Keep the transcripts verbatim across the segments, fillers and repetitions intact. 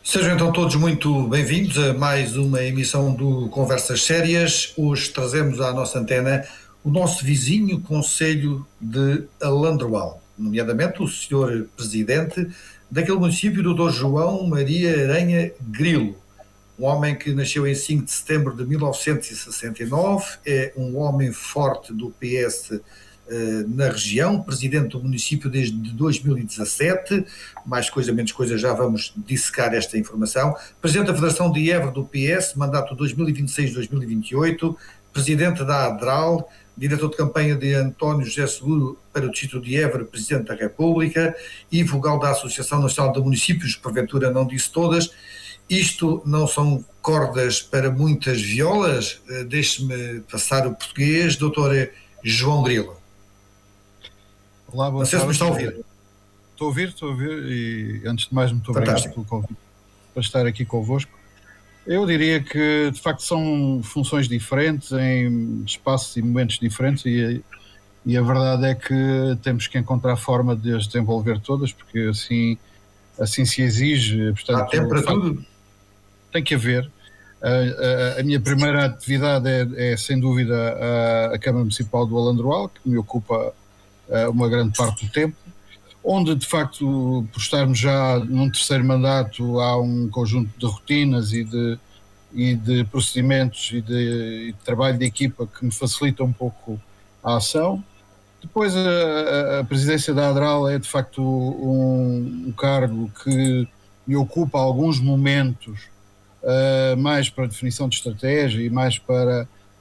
Sejam então todos muito bem-vindos a mais uma emissão do Conversas Sérias. Hoje trazemos à nossa antena o nosso vizinho Concelho de Alandroal, nomeadamente o senhor Presidente daquele município, doutor João Maria Aranha Grilo, um homem que nasceu em cinco de setembro de mil novecentos e sessenta e nove, é um homem forte do P S na região, presidente do município desde dois mil e dezassete, mais coisa menos coisa, já vamos dissecar esta informação, presidente da Federação de Évora do P S, mandato dois mil e vinte e seis a dois mil e vinte e oito, presidente da ADRAL, diretor de campanha de António José Seguro para o distrito de Évora, presidente da República, e vogal da Associação Nacional de Municípios, porventura não disse todas. Isto não são cordas para muitas violas, deixe-me passar o português, doutor João Grilo. Olá, boa Não sei se me tarde. está a ouvir. Estou a ouvir, estou a ouvir e antes de mais muito obrigado pelo convite para estar aqui convosco. Eu diria que de facto são funções diferentes em espaços e momentos diferentes e, e a verdade é que temos que encontrar forma de as desenvolver todas, porque assim, assim se exige. Portanto, há tempo para facto, tudo? Tem que haver. A, a, a minha primeira atividade é, é sem dúvida a, a Câmara Municipal do Alandroal, que me ocupa uma grande parte do tempo, onde de facto, por estarmos já num terceiro mandato, há um conjunto de rotinas e de, e de procedimentos e de, e de trabalho de equipa que me facilita um pouco a ação. Depois a, a presidência da ADRAL é de facto um, um cargo que me ocupa alguns momentos uh, mais para a definição de estratégia e mais para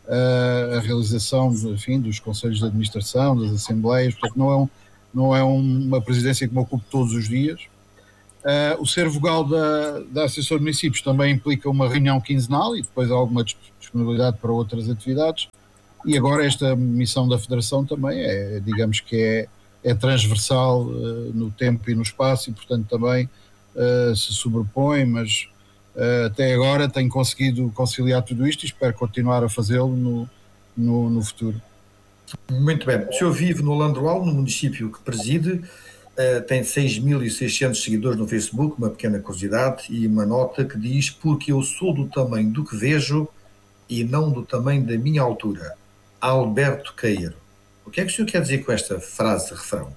a realização, enfim, dos conselhos de administração, das assembleias. Portanto, não é, um, não é uma presidência que me ocupe todos os dias. Uh, o ser vogal da, da Associação de Municípios também implica uma reunião quinzenal e depois alguma disponibilidade para outras atividades. E agora esta missão da Federação também é, digamos que é, é transversal uh, no tempo e no espaço e, portanto, também uh, se sobrepõe, mas Uh, até agora tenho conseguido conciliar tudo isto e espero continuar a fazê-lo no, no, no futuro. Muito bem. O senhor vive no Alandroal, no município que preside, uh, tem seis mil e seiscentos seguidores no Facebook, uma pequena curiosidade e uma nota que diz: porque eu sou do tamanho do que vejo e não do tamanho da minha altura. Alberto Queiro. O que é que o senhor quer dizer com esta frase de refrão?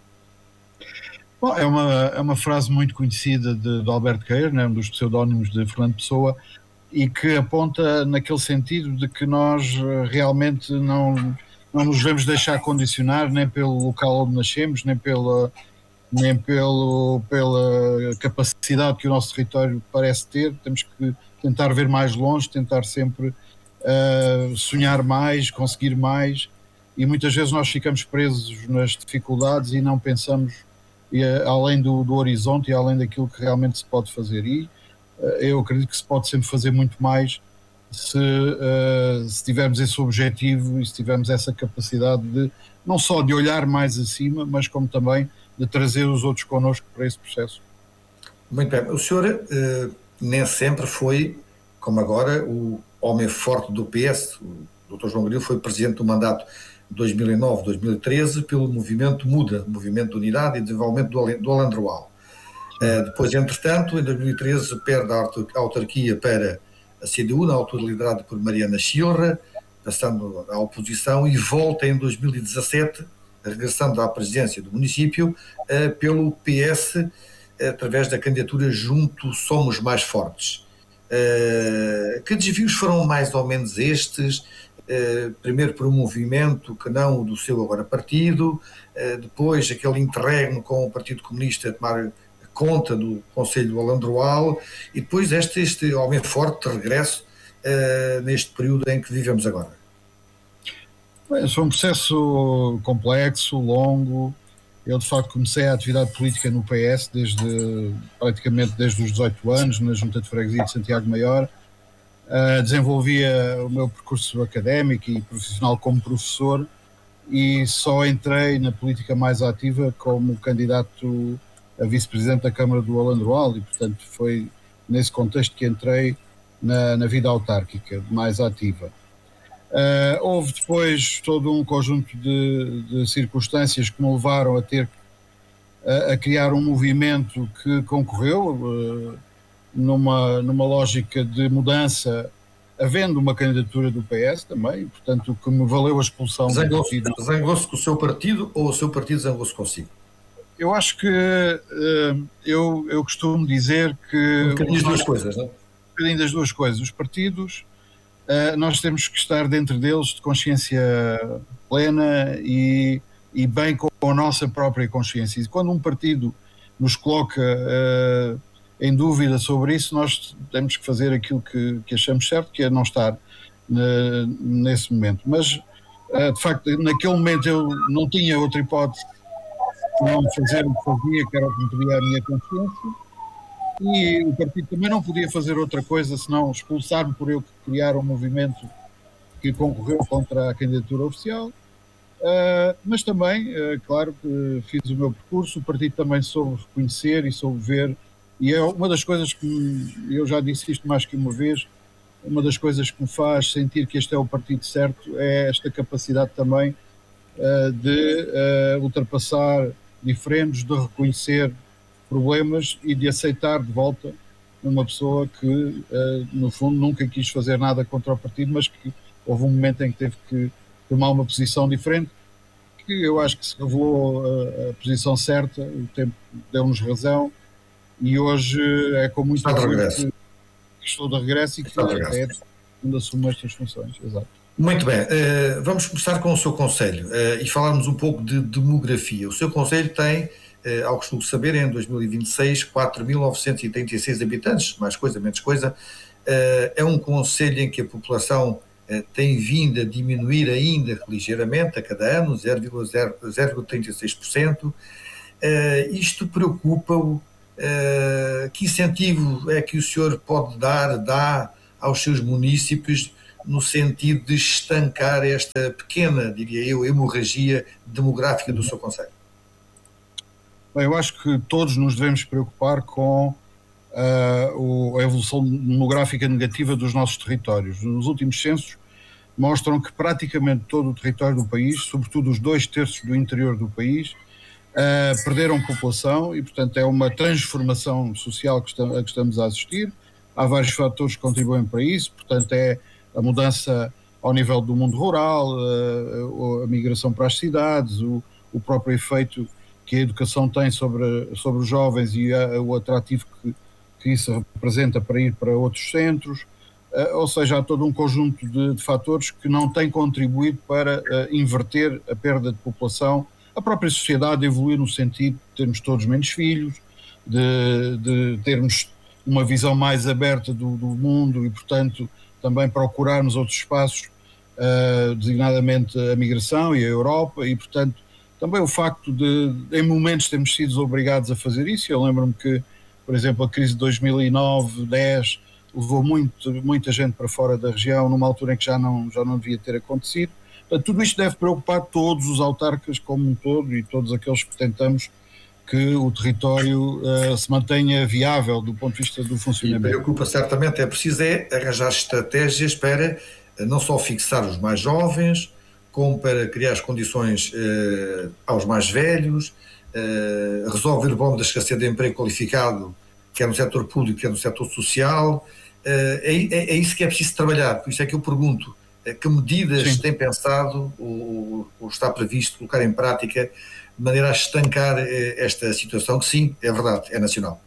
Bom, é uma, é uma frase muito conhecida de, de Alberto Queiro, né, um dos pseudónimos de Fernando Pessoa, e que aponta naquele sentido de que nós realmente não, não nos devemos deixar condicionar nem pelo local onde nascemos, nem pela, nem pelo, pela capacidade que o nosso território parece ter. Temos que tentar ver mais longe, tentar sempre uh, sonhar mais, conseguir mais, e muitas vezes nós ficamos presos nas dificuldades e não pensamos e, além do, do horizonte e além daquilo que realmente se pode fazer. E uh, eu acredito que se pode sempre fazer muito mais se, uh, se tivermos esse objetivo e se tivermos essa capacidade de não só de olhar mais acima, mas como também de trazer os outros connosco para esse processo. Muito bem. O senhor uh, nem sempre foi, como agora, o homem forte do P S. O doutor João Grilo foi presidente do mandato dois mil e nove a dois mil e treze pelo movimento MUDA, Movimento de Unidade e Desenvolvimento do Alandroal. Uh, depois, entretanto, em dois mil e treze perde a autarquia para a C D U, na altura liderada por Mariana Chiorra, passando à oposição, e volta em dois mil e dezassete, regressando à presidência do município, uh, pelo P S, através da candidatura Junto Somos Mais Fortes. Uh, que desvios foram mais ou menos estes? Uh, primeiro por um movimento que não o do seu agora partido, uh, depois aquele interregno com o Partido Comunista a tomar conta do Concelho do Alandroal, e depois este, este homem forte de regresso uh, neste período em que vivemos agora. Bem, foi um processo complexo, longo. Eu de facto comecei a atividade política no P S desde, praticamente desde os dezoito anos, na Junta de Freguesia de Santiago Maior. Uh, desenvolvia o meu percurso académico e profissional como professor e só entrei na política mais ativa como candidato a vice-presidente da Câmara do Alandroal e, portanto, foi nesse contexto que entrei na, na vida autárquica mais ativa. Uh, houve depois todo um conjunto de, de circunstâncias que me levaram a ter a, a criar um movimento que concorreu uh, numa, numa lógica de mudança, havendo uma candidatura do P S também, portanto, o que me valeu a expulsão do partido. Zangou-se com o seu partido ou o seu partido zangou-se consigo? Eu acho que uh, eu, eu costumo dizer que... Um bocadinho das duas coisas, não é? Um bocadinho das duas coisas. Os partidos, uh, nós temos que estar dentro deles de consciência plena e, e bem com a nossa própria consciência. E quando um partido nos coloca uh, em dúvida sobre isso, nós temos que fazer aquilo que, que achamos certo, que é não estar uh, nesse momento. Mas, uh, de facto, naquele momento eu não tinha outra hipótese não fazer o que fazia, que era o que me pedia a minha consciência, e o partido também não podia fazer outra coisa senão expulsar-me por eu criar um movimento que concorreu contra a candidatura oficial, uh, mas também, uh, claro que fiz o meu percurso, o partido também soube reconhecer e soube ver, e é uma das coisas que, eu já disse isto mais que uma vez, uma das coisas que me faz sentir que este é o partido certo é esta capacidade também uh, de uh, ultrapassar diferentes, de reconhecer problemas e de aceitar de volta uma pessoa que, uh, no fundo, nunca quis fazer nada contra o partido, mas que houve um momento em que teve que tomar uma posição diferente, que eu acho que se revelou a, a posição certa, o tempo deu-nos razão, e hoje é com muito orgulho que, que estou de regresso e que é onde assumo estas funções. Exato. Muito bem, uh, vamos começar com o seu conselho uh, e falarmos um pouco de demografia. O seu conselho tem, uh, ao que estou a saber, em dois mil e vinte e seis, quatro mil novecentos e trinta e seis habitantes, mais coisa, menos coisa. Uh, é um conselho em que a população uh, tem vindo a diminuir ainda ligeiramente a cada ano, zero vírgula trinta e seis por cento. Uh, isto preocupa-o? Uh, que incentivo é que o senhor pode dar, dá aos seus munícipes no sentido de estancar esta pequena, diria eu, hemorragia demográfica do seu concelho? Bem, eu acho que todos nos devemos preocupar com uh, a evolução demográfica negativa dos nossos territórios. Os últimos censos mostram que praticamente todo o território do país, sobretudo os dois terços do interior do país, uh, perderam população e, portanto, é uma transformação social que, está, a que estamos a assistir. Há vários fatores que contribuem para isso, portanto, é a mudança ao nível do mundo rural, a, a migração para as cidades, o, o próprio efeito que a educação tem sobre, sobre os jovens e a, o atrativo que, que isso representa para ir para outros centros, uh, ou seja, há todo um conjunto de, de fatores que não têm contribuído para uh, inverter a perda de população, a própria sociedade evoluir no sentido de termos todos menos filhos, de, de termos uma visão mais aberta do, do mundo e, portanto, também procurarmos outros espaços, uh, designadamente a migração e a Europa, e, portanto, também o facto de, em momentos, termos sido obrigados a fazer isso. Eu lembro-me que, por exemplo, a crise de dois mil e nove, dez, levou muito, muita gente para fora da região, numa altura em que já não, já não devia ter acontecido. Portanto, tudo isto deve preocupar todos os autarcas como um todo e todos aqueles que tentamos que o território uh, se mantenha viável do ponto de vista do funcionamento. E preocupa certamente, é preciso é arranjar estratégias para não só fixar os mais jovens, como para criar as condições uh, aos mais velhos, uh, resolver o problema da escassez de emprego qualificado, quer no setor público, quer no setor social. Uh, é, é, é isso que é preciso trabalhar. Por isso é que eu pergunto, uh, que medidas Sim. tem pensado ou, ou está previsto colocar em prática de maneira a estancar esta situação, que sim, é verdade, é nacional?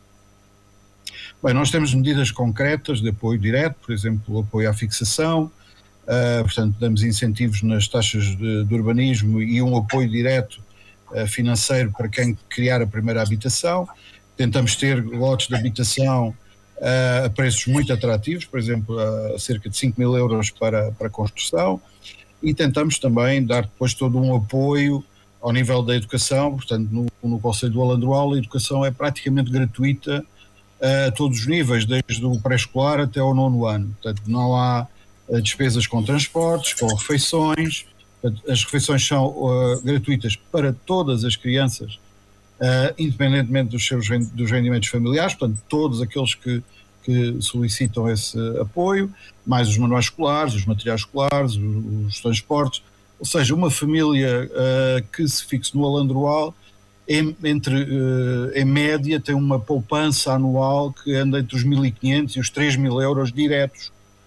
Bem, nós temos medidas concretas de apoio direto, por exemplo, o apoio à fixação, uh, portanto, damos incentivos nas taxas de, de urbanismo e um apoio direto uh, financeiro para quem criar a primeira habitação. Tentamos ter lotes de habitação uh, a preços muito atrativos, por exemplo, a cerca de cinco mil euros para, para a construção, e tentamos também dar depois todo um apoio ao nível da educação. Portanto, no, no Concelho do Alandroal, a educação é praticamente gratuita a todos os níveis, desde o pré-escolar até ao nono ano. Portanto, não há uh, despesas com transportes, com refeições. Portanto, as refeições são uh, gratuitas para todas as crianças, uh, independentemente dos seus dos rendimentos familiares. Portanto, todos aqueles que, que solicitam esse apoio, mais os manuais escolares, os materiais escolares, os, os transportes. Ou seja, uma família uh, que se fixe no Alandroal em, entre, em média, tem uma poupança anual que anda entre os mil e quinhentos e os três mil euros diretos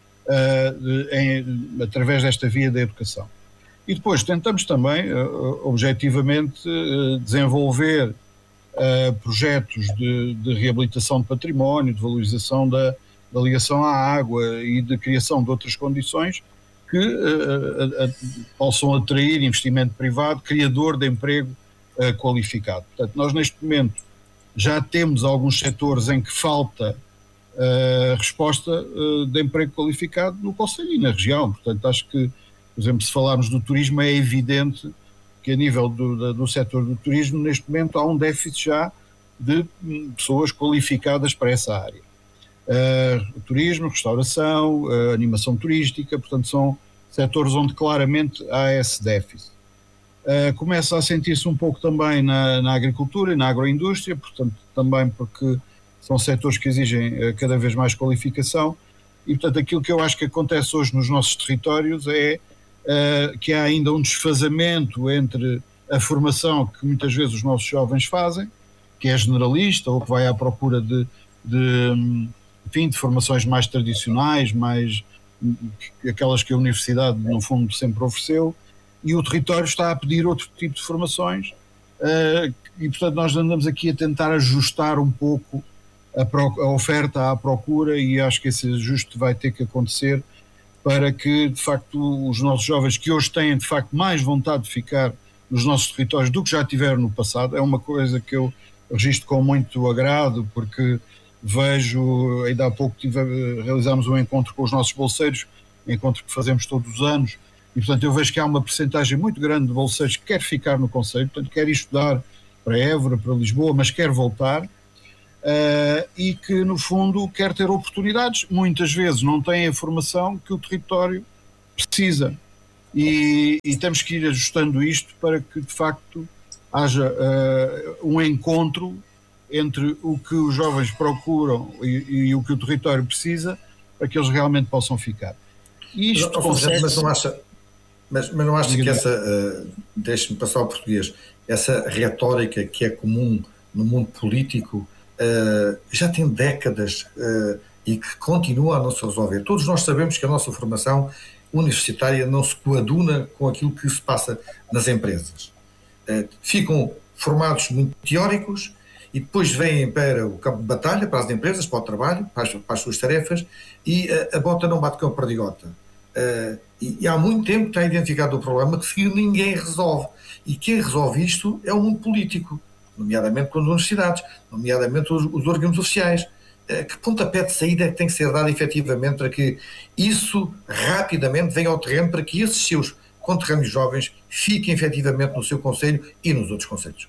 uh, em, através desta via da educação. E depois tentamos também, uh, objetivamente, uh, desenvolver uh, projetos de, de reabilitação de património, de valorização da, da ligação à água e de criação de outras condições que uh, uh, uh, possam atrair investimento privado, criador de emprego uh, qualificado. Portanto, nós neste momento já temos alguns setores em que falta uh, resposta uh, de emprego qualificado no concelho e na região. Portanto, acho que, por exemplo, se falarmos do turismo, é evidente que a nível do, do, do setor do turismo, neste momento há um déficit já de pessoas qualificadas para essa área. Uh, turismo, restauração, uh, animação turística, portanto são setores onde claramente há esse déficit. Uh, começa a sentir-se um pouco também na, na agricultura e na agroindústria, portanto também porque são setores que exigem uh, cada vez mais qualificação e portanto aquilo que eu acho que acontece hoje nos nossos territórios é uh, que há ainda um desfazamento entre a formação que muitas vezes os nossos jovens fazem, que é generalista ou que vai à procura de, de enfim, de formações mais tradicionais, mais aquelas que a universidade no fundo sempre ofereceu, e o território está a pedir outro tipo de formações uh, e portanto nós andamos aqui a tentar ajustar um pouco a, pro, a oferta à procura e acho que esse ajuste vai ter que acontecer para que de facto os nossos jovens que hoje têm de facto mais vontade de ficar nos nossos territórios do que já tiveram no passado, é uma coisa que eu registro com muito agrado porque vejo, ainda há pouco tive, realizámos um encontro com os nossos bolseiros, um encontro que fazemos todos os anos, e portanto eu vejo que há uma percentagem muito grande de bolseiros que quer ficar no concelho, portanto quer ir estudar para Évora, para Lisboa, mas quer voltar, uh, e que no fundo quer ter oportunidades, muitas vezes não têm a formação que o território precisa, e, e temos que ir ajustando isto para que de facto haja uh, um encontro entre o que os jovens procuram e, e o que o território precisa para que eles realmente possam ficar. E isto mas, consegue... mas não acha, mas, mas não acha que essa, uh, deixe-me passar ao português, essa retórica que é comum no mundo político uh, já tem décadas uh, e que continua a não se resolver. Todos nós sabemos que a nossa formação universitária não se coaduna com aquilo que se passa nas empresas. Uh, ficam formados muito teóricos e depois vêm para o campo de batalha, para as empresas, para o trabalho, para as, para as suas tarefas, e a, a bota não bate com a perdigota. Uh, e, e há muito tempo está identificado o problema que ninguém resolve. E quem resolve isto é o mundo político, nomeadamente com as universidades, nomeadamente os, os órgãos oficiais. Uh, que pontapé de saída é que tem que ser dado efetivamente para que isso rapidamente venha ao terreno, para que esses seus conterrâneos jovens fiquem efetivamente no seu concelho e nos outros concelhos?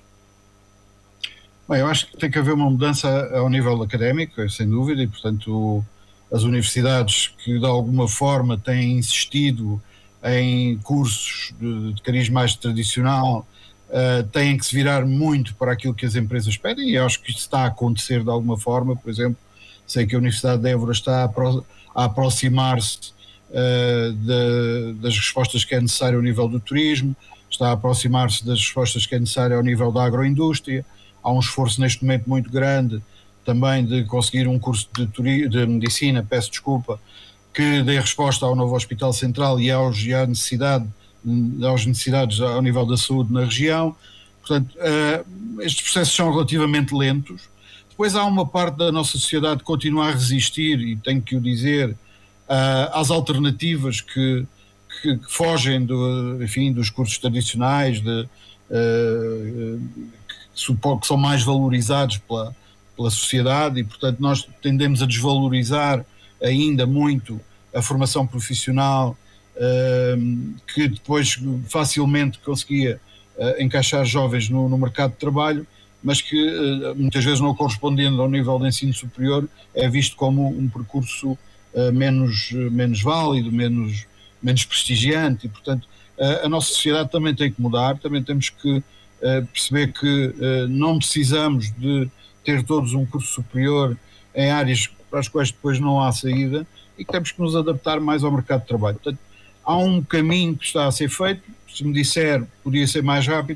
Bem, eu acho que tem que haver uma mudança ao nível académico, sem dúvida, e portanto as universidades que de alguma forma têm insistido em cursos de, de cariz mais tradicional uh, têm que se virar muito para aquilo que as empresas pedem, e eu acho que isso está a acontecer de alguma forma. Por exemplo, sei que a Universidade de Évora está a, pro, a aproximar-se uh, de, das respostas que é necessário ao nível do turismo, está a aproximar-se das respostas que é necessário ao nível da agroindústria. Há um esforço neste momento muito grande também de conseguir um curso de, turi- de medicina, peço desculpa, que dê resposta ao novo Hospital Central e, aos, e à necessidade, às necessidades ao nível da saúde na região. Portanto, uh, estes processos são relativamente lentos. Depois há uma parte da nossa sociedade que continua a resistir, e tenho que o dizer, uh, às alternativas que, que, que fogem do, enfim, dos cursos tradicionais, de, uh, que são mais valorizados pela, pela sociedade, e portanto nós tendemos a desvalorizar ainda muito a formação profissional, uh, que depois facilmente conseguia uh, encaixar jovens no, no mercado de trabalho, mas que uh, muitas vezes não correspondendo ao nível de ensino superior é visto como um percurso uh, menos, menos válido, menos, menos prestigiante, e portanto uh, a nossa sociedade também tem que mudar, também temos que Uh, perceber que uh, não precisamos de ter todos um curso superior em áreas para as quais depois não há saída, e que temos que nos adaptar mais ao mercado de trabalho. Portanto, há um caminho que está a ser feito. Se me disser podia ser mais rápido,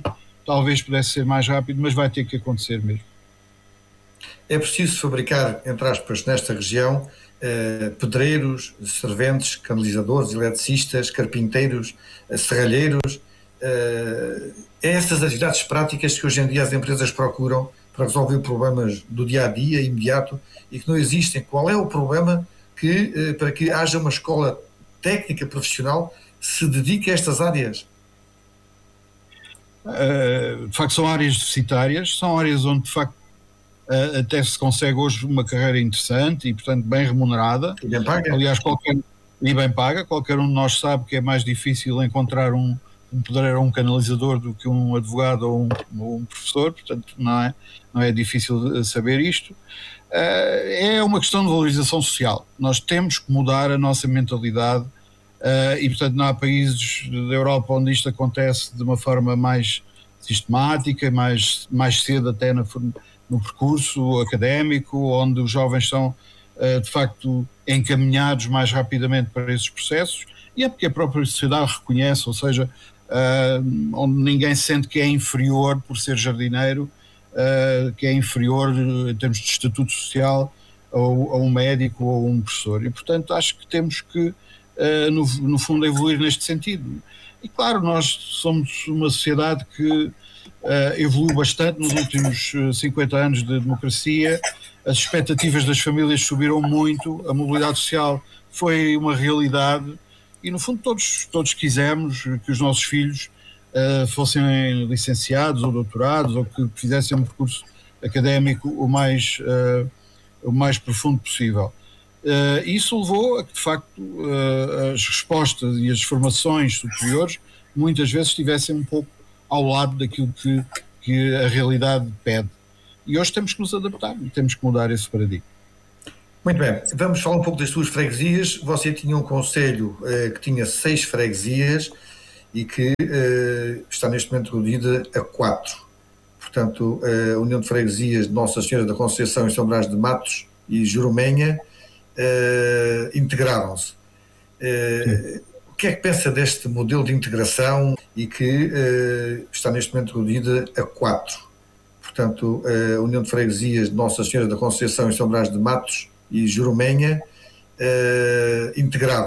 talvez pudesse ser mais rápido, mas vai ter que acontecer mesmo. É preciso fabricar, entre aspas, nesta região, eh, pedreiros, serventes, canalizadores, eletricistas, carpinteiros, eh, serralheiros. Eh, é essas atividades práticas que hoje em dia as empresas procuram para resolver problemas do dia-a-dia, imediato, e que não existem. Qual é o problema que, eh, para que haja uma escola técnica profissional que se dedique a estas áreas? Uh, de facto, são áreas deficitárias, são áreas onde, de facto, uh, até se consegue hoje uma carreira interessante e, portanto, bem remunerada. E bem paga. Aliás, qualquer, e bem paga. Qualquer um de nós sabe que é mais difícil encontrar um, um pedreiro ou um canalizador do que um advogado ou um, ou um professor, portanto, não é, não é difícil saber isto. Uh, é uma questão de valorização social. Nós temos que mudar a nossa mentalidade. Uh, e, portanto, não há países da Europa onde isto acontece de uma forma mais sistemática, mais, mais cedo até no, no percurso académico, onde os jovens são, uh, de facto, encaminhados mais rapidamente para esses processos, e é porque a própria sociedade reconhece, ou seja, uh, onde ninguém sente que é inferior por ser jardineiro, uh, que é inferior em termos de estatuto social a, a um médico ou a um professor. E, portanto, acho que temos que Uh, no, no fundo, evoluir neste sentido. E claro, nós somos uma sociedade que uh, evoluiu bastante nos últimos uh, cinquenta anos de democracia, as expectativas das famílias subiram muito, a mobilidade social foi uma realidade e, no fundo, todos, todos quisemos que os nossos filhos uh, fossem licenciados ou doutorados ou que fizessem um percurso académico o mais, uh, o mais profundo possível. Uh, isso levou a que, de facto, uh, as respostas e as formações superiores muitas vezes estivessem um pouco ao lado daquilo que, que a realidade pede. E hoje temos que nos adaptar e temos que mudar esse paradigma. Muito bem, vamos falar um pouco das suas freguesias. Você tinha um concelho uh, que tinha seis freguesias e que uh, está neste momento reduzida a quatro. Portanto, uh, a União de Freguesias de Nossa Senhora da Conceição e São Brás de Matos e Jurumenha Uh, integraram-se. Uh, o que é que pensa deste modelo de integração e que uh, está neste momento reduzida a quatro? Portanto, uh, a União de Freguesias de Nossa Senhora da Conceição e São Brás de Matos e Jurumenha uh, integraram